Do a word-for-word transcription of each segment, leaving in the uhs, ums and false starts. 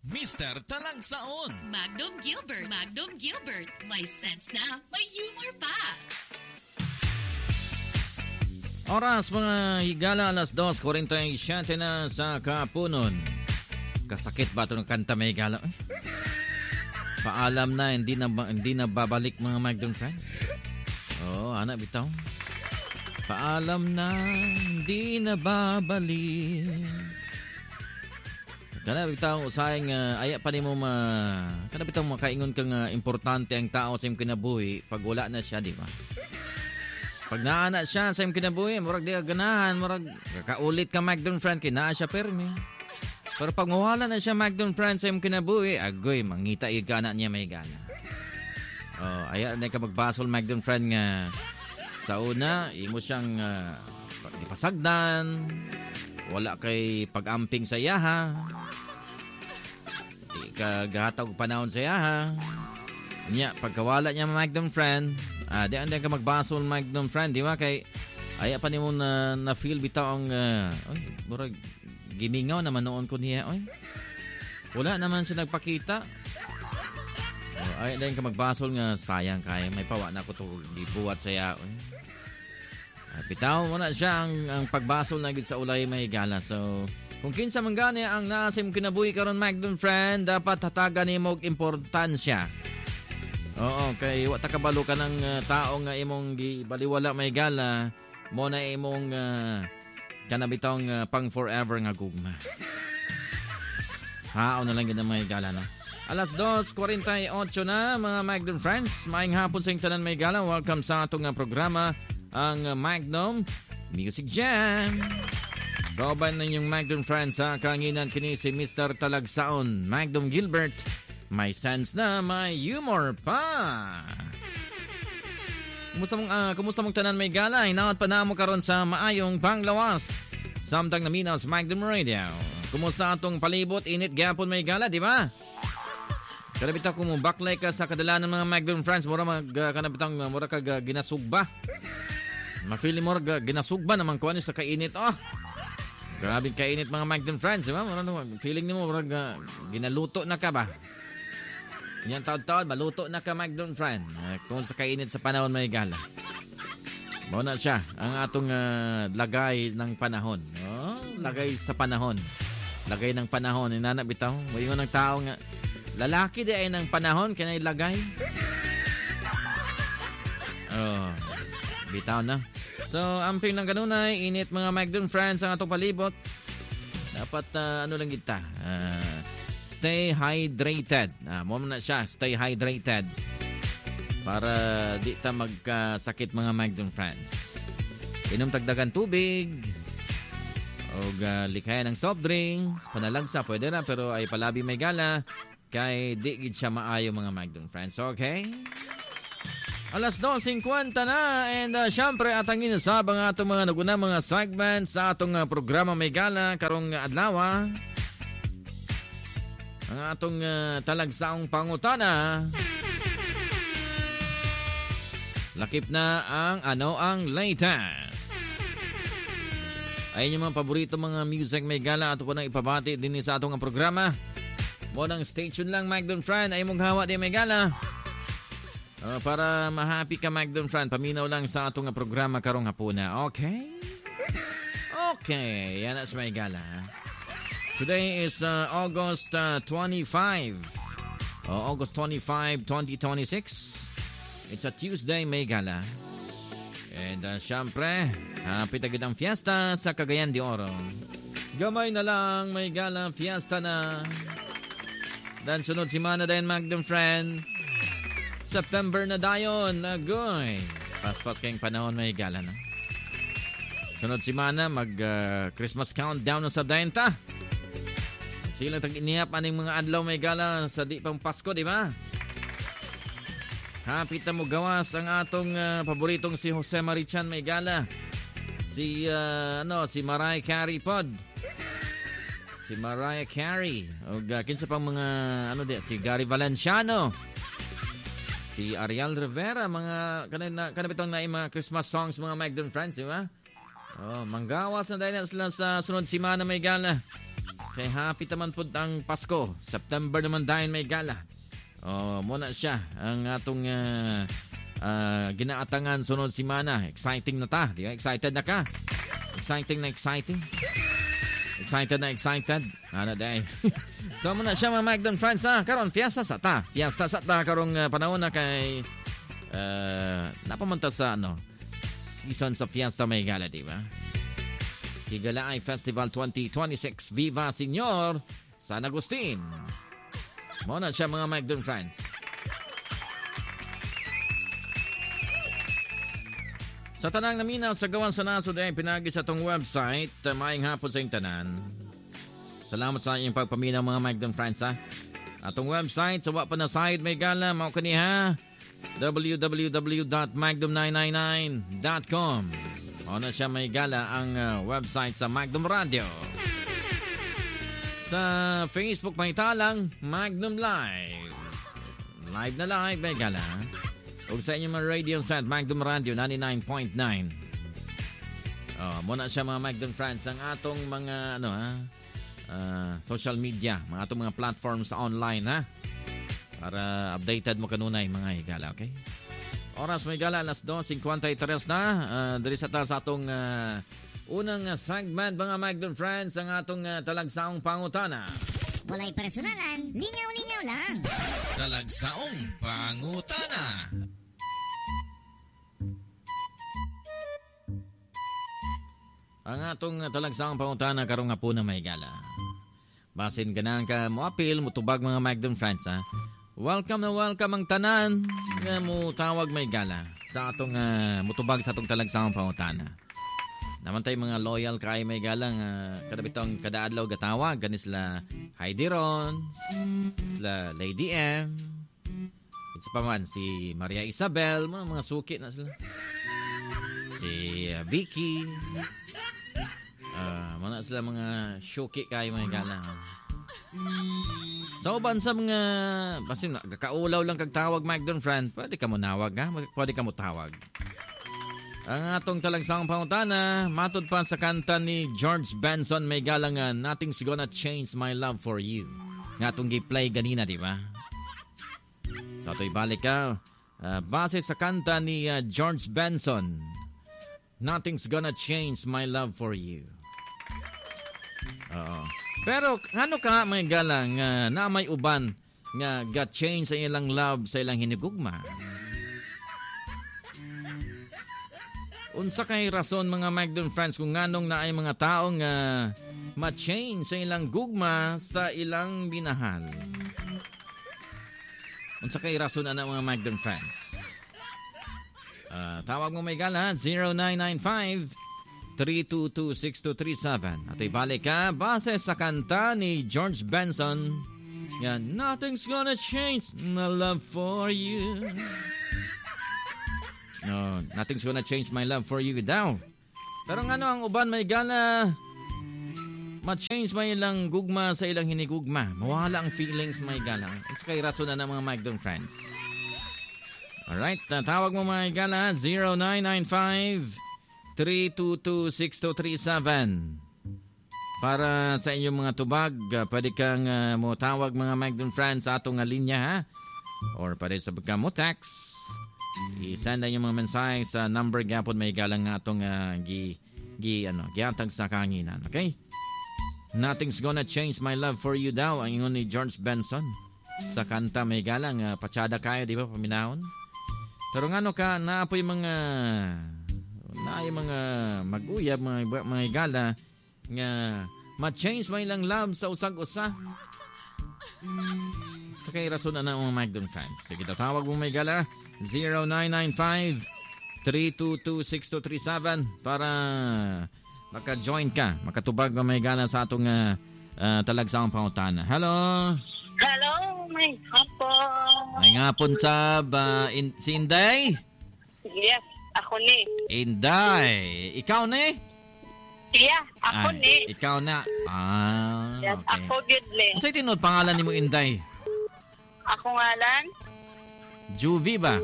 Mister Talagsaon, Magnum Gilbert. Magnum Gilbert. May sense na, may humor pa. Oras mga higala, alas dos forty y siete na sa kapunon. Kasakit ba ito ng kanta may higala? Ay, paalam na, hindi na, hindi na babalik mga Magnum friends. Oo, oh, anak bitaw. Paalam na, hindi na babalik. Kana bitaw usayang uh, aya pa nimo ma kana bitaw makaingon kang uh, importante ang tao sa imong kinabuhi pag wala na siya, di ba? Pag naana siya sa imong kinabuhi, murag di ka ganahan, murag kakaulit ka Magnum friend kina siya permi. Pero pag mawala na siya Magnum friend sa imong kinabuhi, agoy mangita ig kana niya may gana. Oh, aya na ka magbasol Magnum friend nga sa una imo siyang uh, ipasagdan, wala kay pag-amping sa yaha. Di ka gahatag panahon sa yaha. Nya, pagkawala niya Magnum friend, ah, di andan ka magbasol Magnum friend, di ba? Kay, aya pa ni mo na, na-feel bitaw ang, uh, oy, murag, gimingaw naman noon ko niya, oy. Wala naman siya nagpakita. Uh, ay, andan ka magbasol nga, sayang kaya, may pawa na ko to, gibuhat sa ya, oy. Uh, bitaw mo na siya ang, ang pagbasol na gid sa ulay may gala. So, kung kinsa man gani ang nasim kinabuhi karon Magnum friend, dapat hatagan nimo og importansya. Oo, kay wa ta kabalo ka ng uh, tao nga imong gibaliwala may gala, mo na imong uh, kanabitong uh, pang forever nga gugma. Hao na lang gid may gala na. Alas dos forty-eight na mga Magnum friends. Maayong hapon sa inyong tanan may gala. Welcome sa atong uh, programa, ang uh, Magnum Music Jam. Kauban ng yung Magnum friends sa kanginan kini si Mister Talagsaon, Magnum Gilbert. May sense na, may humor pa. Kumusta mong, uh, kumusta mong tanan may gala? Hinaot pa na mo karon sa maayong panglawas. Samtang naminaw sa Magnum Radio. Kumusta atong palibot? Init gyapon may gala, di ba? Kanabita kung baklay ka sa kadalanan ng mga Magnum friends, mura mag uh, kanabitang uh, mura kag uh, ginasugba. Mafili mo uh, ginasugba naman kuha sa kainit. Oh, grabe kainit mga Magnum friends, di ba? Mura, feeling ni mo mura uh, ginaluto na ka ba? Yan taon-taon, maluto na ka Magnum friend. Uh, kung sa kainit sa panahon may gala. Muna siya, ang atong uh, lagay ng panahon. Oh, lagay sa panahon. Lagay ng panahon. Inana bitaw. Mayroon ng tao nga. Lalaki di ay ng panahon, kinay lagay. Oh, bitaw na. So, amping ng kanunay, init mga Magnum friends ang atong palibot. Dapat, uh, ano lang kita, uh, stay hydrated. Uh, mo na siya, stay hydrated. Para di ta magkasakit mga Magnum friends. Inom tagdagan tubig. O uh, likaya ng soft drinks. Panalagsa, pwede na, pero ay palabi may gala. Kay di gid siya maayo mga Magnum friends. Okay? Alas dos fifty na. And uh, syempre atangin sa mga atong mga naguna mga segments sa atong uh, programa may gala karong uh, adlaw. Ang atong uh, talagsaong pangutana. Lakip na ang ano ang latest. Ayun yung mga paborito mga music may gala. Ato po nang ipabati din sa atong programa. Mo ng station lang Magnum friend. Ay mong hawa di may gala. Uh, para ma-happy ka Magnum friend. Paminaw lang sa atong programa karong hapuna. Okay? Okay. Yan as may gala. Today is uh, August uh, twenty-fifth. Uh, August twenty-fifth, twenty twenty-six. It's a Tuesday, may gala. And uh, syempre, happy tagid ang fiesta sa Cagayan de Oro. Gamay na lang, may gala, fiesta na. Dan sunod si Mana din, Magnum friend. September na dayon, nagoy. Paspas kayong panahon, may gala na. Sunod si Mana, mag uh, Christmas countdown na sa Daenta. Sila tag-inihap aning mga adlaw may gala sa di pang Pasko, di ba? Hapit na mo gawas ang atong uh, paboritong si Jose Marichan may gala. Si uh, ano, si Mariah Carey pod. Si Mariah Carey. O uh, kinsa pang mga ano di, si Gary Valenciano. Si Ariel Rivera, mga kanina kanabitong na mga Christmas songs mga Magnum friends, di ba? Oh, manggawas na dahil sila sa sunod simana may gala. Kay happy naman po ang Pasko. September naman dahil may gala. Oh, muna siya ang atong uh, uh, ginaatangan sunod simana. Exciting na ta, di ba? Excited na ka? Exciting na exciting. Excited na excited. Ano day? So muna siya mga Magdon friends ha. Karon fiesta sa ta. Fiesta sa ta karong uh, panahon na kay uh, napamunta sa ano season sa fiesta may gala, di ba? Higalaay Festival twenty twenty-six Viva Señor San Agustin. Muna siya mga Magdon friends. Sa tanang naminaw sa gawan sa naso dahil pinagi sa itong website, uh, maayong hapon sa yung tanan. Salamat sa inyong pagpaminaw mga Magdon friends ha. Atong website, sa wapa na site may gala, mao kaniha w w w dot magdom nine nine nine dot com. Ano siya may gala ang uh, website sa Magnum Radio. Sa Facebook may talang Magnum Live. Live na live may gala. O sa inyong mga radio set Magnum Radio ninety-nine point nine. Oh, muna siya mga Magnum friends ang atong mga ano ha, uh, social media, mga atong mga platforms sa online ha. Para updated mo kanunay mga higala, okay? Oras may gala, alas dos fifty-three na. Uh, Dari sa ta sa atong uh, unang segment, mga Magdon friends, ang atong uh, talagsaong pangutana. Walay personalan, lingaw-lingaw lang. Talagsaong pangutana. Ang atong uh, talagsaong pangutana karong nga po na may gala. Basin ganang ka mo apil, mutubag mga Magdon friends ha. Welcome na welcome ang tanan nga mo tawag may gala sa atong uh, mutubag sa atong talagsaong pangutana. Naman tayo mga loyal kay may gala nga uh, kadabitong kada adlaw gatawag ganis la Heidi Ron, la Lady M. Isa pa man si Maria Isabel, mga, mga suki na sila. Si uh, Vicky. Uh, mga sila mga syuki kay may gala. Sa uban sa mga basin kakaulaw lang kag tawag Magdon friend, pwede ka mo nawag ha, pwede ka mo tawag. Ang atong talagsaong pangutana matud pa sa kanta ni George Benson may galangan Nothing's Gonna Change My Love For You. Nga atong gi-play ganina, di ba? So ito'y balik ka uh, base sa kanta ni uh, George Benson, Nothing's Gonna Change My Love For You. Oo. Pero ano ka may galang uh, na may uban nga got change sa ilang love sa ilang hinigugma? Unsa kay rason mga Magdon friends kung nganong na ay mga taong uh, ma-change sa ilang gugma sa ilang binahal? Unsa kay rason ana mga Magdon friends? Uh, tawag mo may gala zero nine nine five three two two six two three seven. At ibalik ka base sa kanta ni George Benson. Yan, Nothing's Gonna Change My Love For You. No, Nothing's Gonna Change My Love For You daw. Pero ano ang uban may gana ma-change may ilang gugma sa ilang hinigugma. Mawala ang feelings may gala. It's kay rason na ng mga Magdon friends. Alright, tawag mo may gala zero nine nine five three two two six two three seven. Para sa inyong mga tubag, uh, pwede kang uh, mo tawag mga Magdon friends sa atong uh, linya ha. Or pwede sa pagka mo text. I-send na yung mga mensahe sa number gapon may galang nga atong uh, gi, gi, ano, giatag sa kanginan. Okay? Nothing's Gonna Change My Love For You daw ang ingon ni George Benson. Sa kanta may galang, uh, patsada kayo, di ba, paminahon? Pero nga no ka, naapoy mga na ay mga mag-uyab, mga, mga gala nga ma-change may lang love sa usag-usa. Sa kay rason na ng mga Magdon fans. Sige, tatawag mo may gala zero nine nine five three two two six two three seven para maka-join ka, makatubag may gala sa atong uh, uh, talagsaong pangutana. Hello? Hello, may hapon. May hapon sa uh, in, si Inday? Yes, ako ni. Inday, ikaw ni? Yeah, ako Ay, ni. Ikaw na. Ah, Yes, okay. ako gidli. Ano sa'yo tinod pangalan ni mo Inday? Ako ngalan, Juvie ba?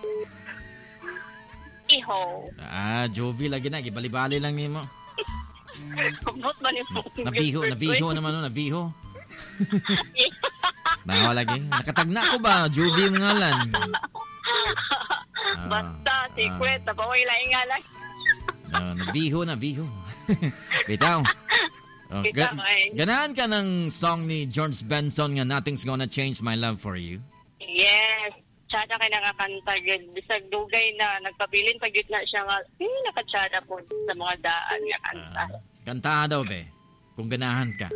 Iho. Ah, Juvie lagi na. Gibali-bali lang ni mo. Ambot man yung Nabiho, nabiho naman no, nabiho. Bawa lagi. Nakatagna ko ba? Judy yung ngalan. Basta, secret. Napaway lang nga lang. Uh, nabiho, nabiho. Bitaw. Oh, ga- ganahan ka ng song ni George Benson nga Nothing's Gonna Change My Love For You? Yes. Tsada kay nakakanta yun. Bisag dugay na nagpabilin pag yun na siya nga. Eh, nakatsada po sa mga daan nga kanta. Uh, kanta daw, be. Kung ganahan ka.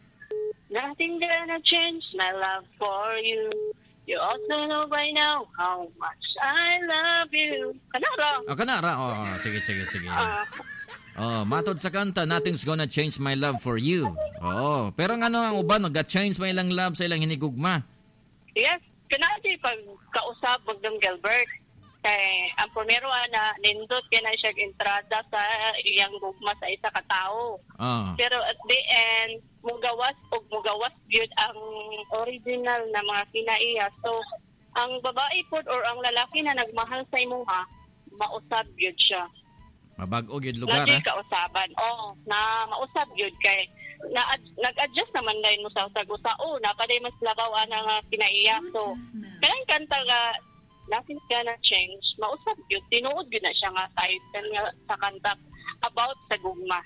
Nothing gonna change my love for you. You also know by now how much I love you. Kanara. Oh, kanara. Oh, oh, sige, sige, sige. Uh, Oh, matod sa kanta, Nothing's Gonna Change My Love For You. Oo. Pero nga ano ang uban, mag-change may ilang love sa ilang hinigugma. yes. Kanadi pag kausap Bogdong Gilbert. Kay ang primero na nindot kaya na siya entrada sa iyang gugma sa isa ka tao. Oo. Pero at the end, mugawas o mugawas yun ang original na mga kinaiya. So, ang babae po or ang lalaki na nagmahal sa imuha, mausab yun siya. Mabag-og yun lugar, Lagi eh? kausaban. Oo, na mausab yun kay na nag-adjust naman dahil mo sa usag-usao. Napaday mas labaw na nga kinaiya. So, kanang kanta nga, Nothing's Gonna Change, mausap yun. Tinuod yun na siya nga title nga sa kanta about sa gugma.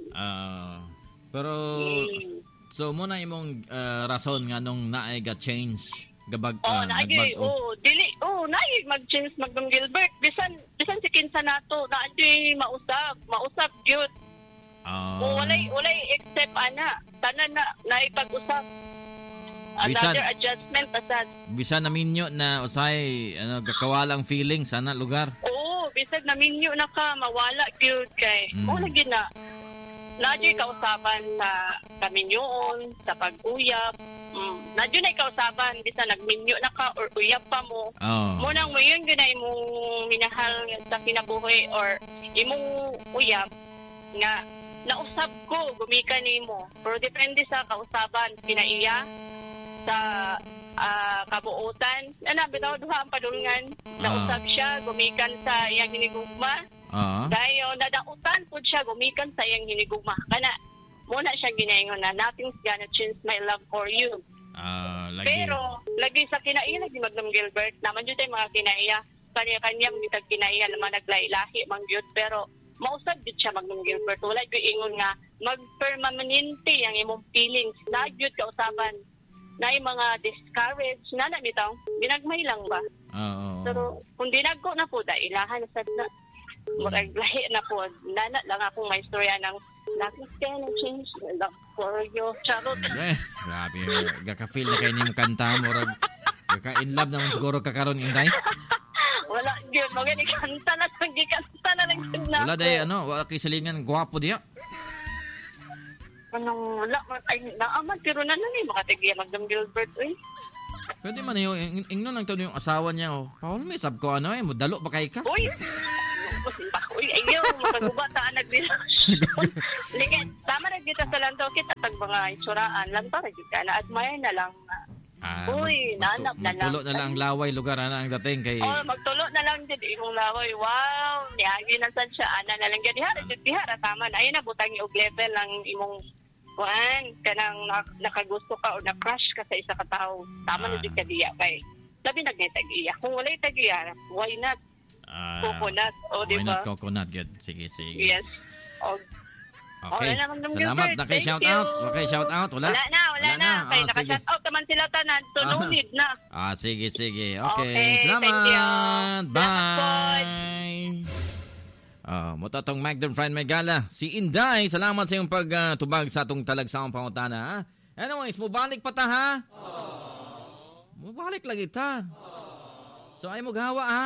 Ah, pero, Mm. so muna imong uh, rason nga nung naay ga-change gabag Oh, uh, naagi, nagbag-o. oh, dili, oh, naagi mag-change Magdong Gilbert. Bisan, bisan si Kinsa nato, naagi mausap, mausap yun. Ah, O walay, walay except ana, tanan na, naipag-usap. Bisan- Another adjustment, asad. bisan namin nyo na usay ano, kakawalang feeling sana lugar. Oo, bisag naminyo na ka, mawala cute kay. Mm. Mm. O lagi na. Nadyo kausaban sa kaminyoon, sa pag-uyap. Mm. Nadyo na kausaban, bisa nagminyo na ka or uyap pa mo. Oh. Munang mo yun, yun na imong minahal sa kinabuhi or imong uyap nga nausap ko, gumikan nimo. Pero depende sa kausaban, pinaiya sa uh, kabuutan. Ano, bitaw duha ang padulngan. Nausap siya, gumikan sa iyang hinigugma. Ah. Dahil nadautan po siya, gumikan sa iyang hinigugma. Kana, muna siya ginaingon na, Nothing's Gonna Change My Love For You. Ah, lagi. Pero, lagi sa kinaiya, lagi Magdong Gilbert, naman yun tayo mga kinaiya. Kanya-kanya, mitag kinaiya naman naglahi-lahi, mangyod. Pero, mausap din siya Magdong Gilbert. Wala yung ingon nga, mag-permanente ang imong feelings. Nagyod ka usapan na yung mga discourage. Nana, bitaw, binagmay lang ba? Oo. Pero, kung dinagko na po, dailahan na sad na. Maglahi na po. Nana lang akong may istorya ng Nothing's Gonna Change My Love For You. Charot. Eh, grabe. Gaka-feel na kayo niyong kanta mo. Gaka-in love naman siguro kakaroon, Inday. Wala, yun. Mga kanta na lang. Gikanta na lang. yun na Wala ako. day, ano, wala kayo salingan. Gwapo diya. Anong, wala. Ay, naaman. Pero na lang eh. Makatigyan Magdong Gilbert. Uy. Pwede man yung, ing- ingnon lang to yung asawa niya. Oh. Paul, may sab ko ano eh. Dalo ba kay ka? Uy. Uy, ayaw. Magagubata anak nila. Ligit. Tama na kita sa lantaw. Kita tag mga itsuraan. Lantaw na kita. Na-admire na lang. Ah, Uy, mag- nanap na lang. magtulo na lang ang laway lugar ana ang dating kay Oh, magtulo na lang dyan. Imong laway. Wow. Niyagi na sad siya. Ana na lang dyan. Dihara, dyan. Dihara. Tama na. Ayun na. Butang yung level lang imong kuan. Kanang nak- nakagusto ka o na-crush ka sa isa ka tao. Tama na Ah. dyan ka diya. Kay sabi nag-tag-iya. Kung wala'y tag-iya, why not? ah, Coconut. O, why di not ba? coconut? Good. Sige, sige. Yes. O, Okay. Wala naman ng Salamat. Gilbert. Na kay Thank shout you. out. Okay, shout out. Wala. wala na, wala, na. Kaya Ah, sige. naka-shout out naman sila tanan. So, no Ah. need na. Ah, sige, sige. Okay. Okay, Salamat. thank you. Bye. Ah, mo tatong Magdon Friend Megala. Si Inday, salamat sa iyong pagtubag sa atong talagsaong pangutana. Ha? Anyways, mubalik pa ta ha? Mubalik lagi ta. So ay mo gawa ha?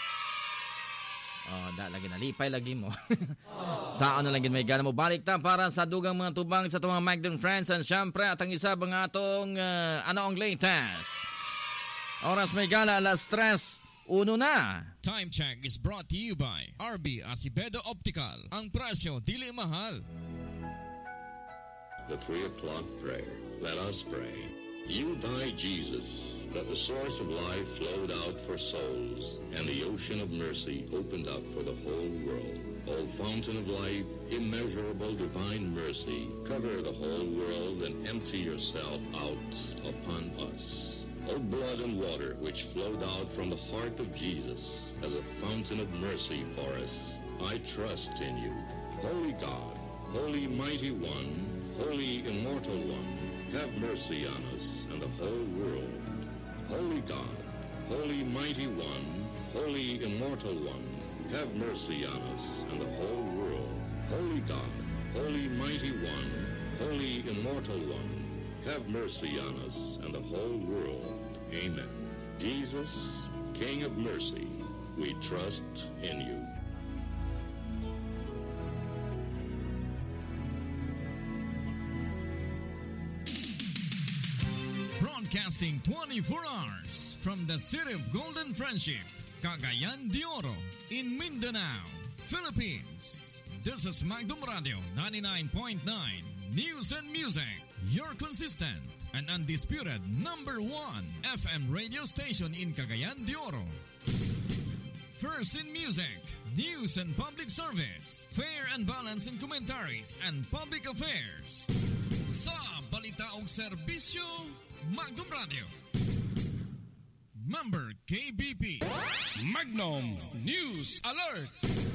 Oh, da lagi nalipay lagi mo. Saan na lagi may gana mo balik ta para sa dugang mga tubang sa itong mga Magdon Friends and syempre at ang isa bang atong uh, ano ang latest. Oras may gala alas tres uno na. Time check is brought to you by R B Acevedo Optical. Ang presyo dili mahal. The three o'clock prayer. Let us pray. You died, Jesus, that the source of life flowed out for souls, and the ocean of mercy opened up for the whole world. O fountain of life, immeasurable divine mercy, cover the whole world and empty yourself out upon us. O blood and water which flowed out from the heart of Jesus as a fountain of mercy for us, I trust in you. Holy God, Holy Mighty One, Holy Immortal One, have mercy on us and the whole world. Holy God, Holy Mighty One, Holy Immortal One, have mercy on us and the whole world. Holy God, Holy Mighty One, Holy Immortal One, have mercy on us and the whole world. Amen. Jesus, King of mercy, we trust in you. Broadcasting twenty-four hours from the city of Golden Friendship, Cagayan de Oro, in Mindanao, Philippines. This is Magdum Radio ninety-nine point nine News and Music, your consistent and undisputed number one F M radio station in Cagayan de Oro. First in music, news and public service, fair and balanced in commentaries and public affairs. Sa balita og serbisyo, Magdum Radio. Member K B P. Magnum News Alert.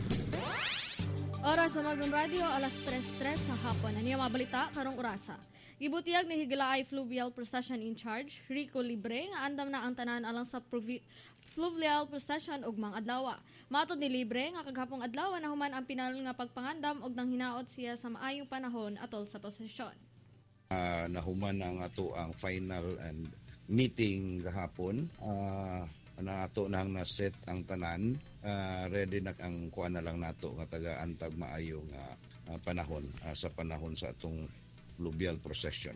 Oras sa Magdum Radio, alas tres tres sa hapon. Ano yung mga balita karong orasa? Gibutiyag ni Higalaay Fluvial Procession in Charge, Rico Libre, nga andam na ang tanan alang sa provi- Fluvial Procession og mga adlaw. Matod ni Libre nga kaghapong adlaw na human ang pinalol nga pagpangandam og nang hinaot siya sa maayong panahon atol sa prosesyon. Uh, nahuman ang ato ang final and meeting gahapon. Uh, na ato nang na-set ang tanan. Uh, ready na ang kuha na lang nato nga taga-antag maayong uh, uh, panahon uh, sa panahon sa atong fluvial procession.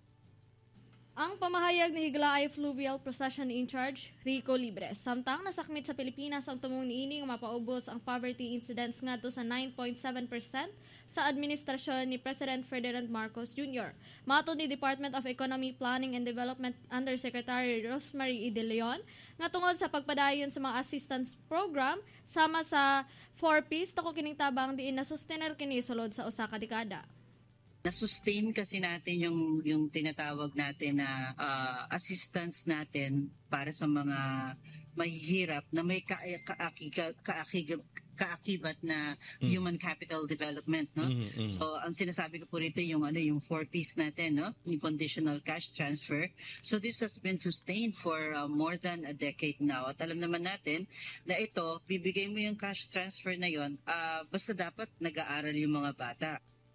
Ang pamahayag ni Higalaay Fluvial Procession in Charge, Rico Libre. Samtang nasakmit sa Pilipinas ang tumong niini nga mapaubos ang poverty incidence ngadto sa nine point seven percent sa administrasyon ni President Ferdinand Marcos Junior Matod ni Department of Economy, Planning and Development Undersecretary Rosemary E. De Leon nga tungod sa pagpadayon sa mga assistance program sama sa four P's tako kining tabang diin na sustainer kini sulod sa usa ka dekada. Na-sustain kasi natin yung yung tinatawag natin na uh, assistance natin para sa mga mahihirap na may kaakibat ka, ka, kaakibat na mm. human capital development, no? Mm-hmm. So ang sinasabi ko po rito yung ano yung four P's natin, no? Yung conditional cash transfer. So this has been sustained for uh, more than a decade now. At alam naman natin na ito, bibigay mo yung cash transfer na yon, uh, basta dapat nag-aaral yung mga bata.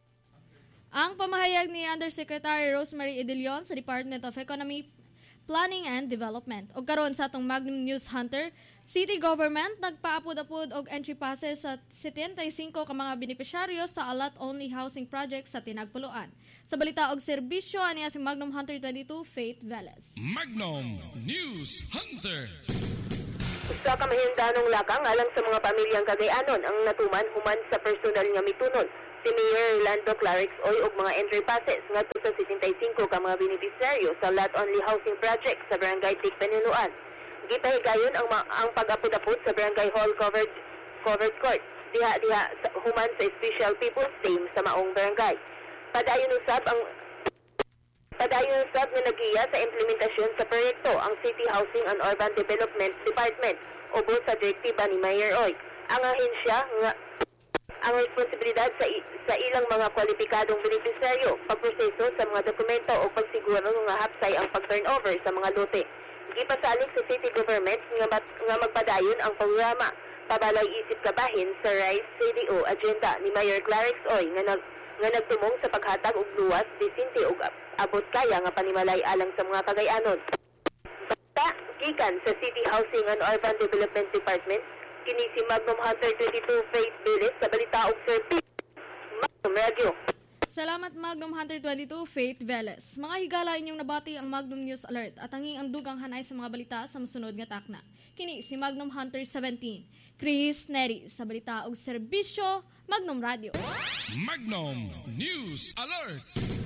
Ang pamahayag ni Undersecretary Rosemary E. De Leon sa Department of Economy, Planning and Development. O karon sa atong Magnum News Hunter, City Government nagpaapod-apod og entry passes sa seventy-five ka mga benepisyaryo sa allot-only housing projects sa Tinagpuloan. Sa balita og serbisyo, aniya si Magnum Hunter twenty-two, Faith Velez. Magnum News Hunter. Usa ka mahindanong lakang alang sa mga pamilyang Cagayanon ang natuman human sa personal nga mitunon. Si Mayor Orlando Clarix Oy og mga entry passes ngadto sa seventy-five ka mga benepisyaryo sa lot-only housing project sa Barangay Tigpanunuan. Gipahigayon ang ang pag-apod-apod sa Barangay Hall covered covered court diha diha sa, human sa Special People's Team sa maong barangay. Padayon usab ang Padayon usab nga nagiya sa implementasyon sa proyekto ang City Housing and Urban Development Department ubos sa direktiba ni Mayor Oy. Ang ahensya nga ang responsibilidad sa sa ilang mga kwalipikadong benepisyaryo, pagproseso sa mga dokumento o pagsiguro nga hapsay ang pag-turnover sa mga lote. Gipasalig sa city government nga, nga magpadayon ang programa. Pabalay isip kabahin sa Rise C D O agenda ni Mayor Clarix Oy nga, nag, nga nagtumong sa paghatag og luwas, disinte og abot kaya nga panimalay alang sa mga Cagayanon. Basta gikan sa City Housing and Urban Development Department, kini si Magnum Hunter twenty-two, Faith Velez sa balita og service. Magnum Radio. Salamat Magnum Hunter twenty-two, Faith Velez. Mga higala inyong nabati ang Magnum News Alert at hanging ang dugang hanay sa mga balita sa masunod nga takna. Kini si Magnum Hunter seventeen, Chris Neri sa balita og serbisyo, Magnum Radio. Magnum News Alert.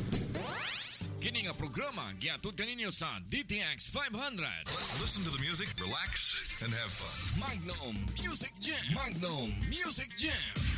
Kini nga programa giatud kaninyo sa D T X five hundred. Let's listen to the music, relax, and have fun. Magnum Music Jam. Magnum Music Jam.